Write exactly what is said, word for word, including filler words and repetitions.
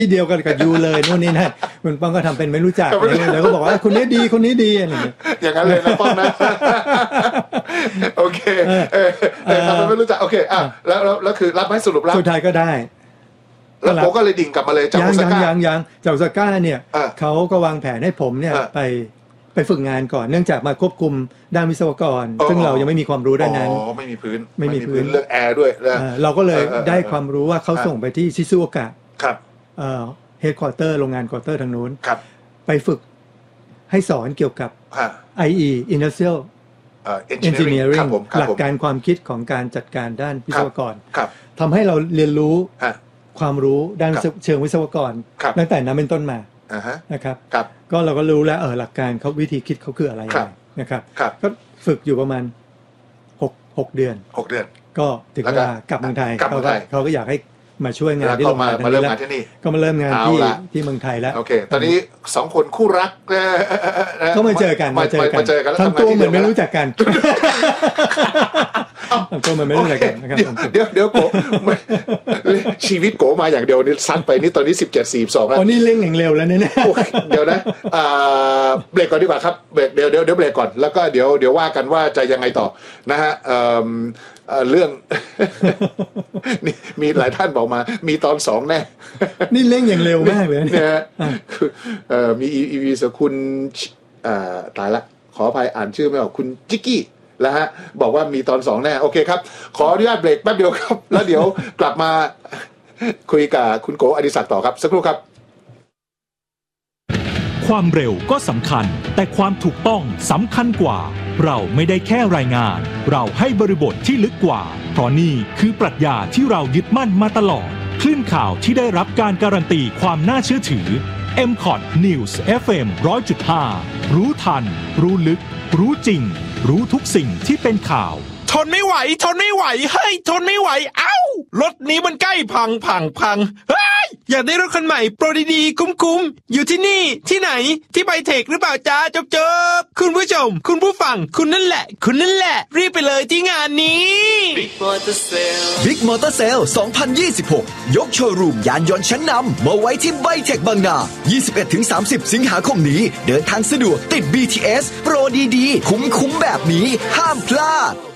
ที่เดียวกันกับยูเลยนู่นนี่นั่นคุณป้องก็ทำเป็นไม่รู้จักแล้วก็บอกว่าคนนี้ดีคนนี้ดีอะไรอย่างเงี้ยอย่างนั้นเลยนะป้องนะโอเคเออทำเป็นไม่รู้จักโอเคอ่ะแล้วแล้วคือรับไหมสรุปรับสุดท้ายก็ได้แล้วผมก็เลยดิ่งกลับมาเลยจากโอซาก้ายังยังจากโอซาก้าเนี่ยเขาก็วางแผนให้ผมเนี่ยไปไปฝึกงานก่อนเนื่องจากมาควบคุมด้านวิศวกรซึ่งเรายังไม่มีความรู้ด้านนั้นอ๋อไม่มีพื้นไม่มีพื้นเรื่องแอร์ด้วยเราก็เลยได้ความรู้ว่าเขาส่งไปที่ชิซูโอกะครับเอ่อเฮดควอเตอร์โรงงานควอเตอร์ทางนู้นครับไปฝึกให้สอนเกี่ยวกับ ไอ อี Industrial Engineering หลักการความคิดของการจัดการด้านวิศวกรทำให้เราเรียนรู้ความรู้ด้านเชิงวิศวกรตั้งแต่นั้นเป็นต้นมานะครับก็เราก็รู้แล้วเออหลักการเขาวิธีคิดเขาคืออะไรนะครับก็ฝึกอยู่ประมาณหกเดือนหกเดือนก็ถึงเวลากลับเมืองไทยเขาก็เขาก็อยากให้มาช่วยงานที่โรงงานมาเริ่มงานที่นี่ก็มาเริ่มงานที่ที่เมืองไทยแล้วโอเคตอนนี้สองคนคู่รักก็มาเจอกันมาเจอกันทำตัวเหมือนไม่รู้จักกันทำตัวเหมือนไม่รู้จักกันนะครับเดี๋ยวเดี๋ยวโกชีวิตโกมาอย่างเดียวนี่ซัดไปนี่ตอนนี้สิบเจ็ด สี่สิบสองแล้วอ๋อนี่เร่งอย่างเร็วแล้วเนี่ยเดี๋ยวนะอ่าเบรกก่อนดีกว่าครับเบรกเดี๋ยวเดี๋ยวเดี๋ยวเบรกก่อนแล้วก็เดี๋ยวเดี๋ยวว่ากันว่าจะยังไงต่อนะฮะเอ่อเรื่องนี่มีหลายท่านบอกมามีตอนสองแน่นี่เร่งอย่างเร็วมากเลยเนี่ยคือเอ่อมีอีวีสคุณอ่าตายละขออภัยอ่านชื่อไม่ออกคุณจิกกี้แล้วฮะบอกว่ามีตอนสองแน่โอเคครับขออนุญาตเบรกแป๊บเดียวครับแล้วเดี๋ยวกลับมาคุยกับคุณโกอดิศักดิ์ต่อครับสักครู่ครับความเร็วก็สำคัญแต่ความถูกต้องสำคัญกว่าเราไม่ได้แค่รายงานเราให้บริบทที่ลึกกว่าเพราะนี่คือปรัชญาที่เรายึดมั่นมาตลอดคลื่นข่าวที่ได้รับการการันตีความน่าเชื่อถือ เอ็ม คอท News เอฟ เอ็ม หนึ่งร้อยจุดห้า รู้ทันรู้ลึกรู้จริงรู้ทุกสิ่งที่เป็นข่าวทนไม่ไหวทนไม่ไหวเฮ้ยทนไม่ไหวเอ้ารถนี้มันใกล้พังพังพังเฮ้ยอยากได้รถคันใหม่โปรดีๆคุ้มๆอยู่ที่นี่ที่ไหนที่ไบเทคหรือเปล่าจ้าจบจบคุณผู้ชมคุณผู้ฟังคุณนั่นแหละคุณนั่นแหละรีบไปเลยที่งานนี้ Big Motor Sale Big Motor Sale สองพันยี่สิบหกยกโชว์รูมยานยนต์ชั้นนำมาไว้ที่ไบเทคบางนา ยี่สิบเอ็ดถึงสามสิบ สิงหาคมนี้เดินทางสะดวกติด บี ที เอส โปรดีๆคุ้มๆแบบนี้ห้ามพลาด